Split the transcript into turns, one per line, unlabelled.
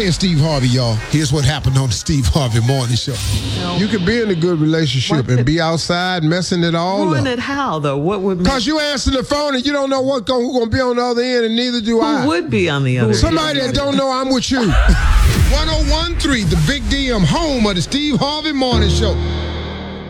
Hey, Steve Harvey, y'all. Here's what happened on the Steve Harvey Morning Show.
You could be in a good relationship and be outside messing it all
ruin
up.
it how, though? What would
Because you answer the phone and you don't know who's going to be on the other end, and neither do I.
Who would be on the other end?
Somebody that don't know I'm with you. 1013, the Big DM, home of the Steve Harvey Morning Show.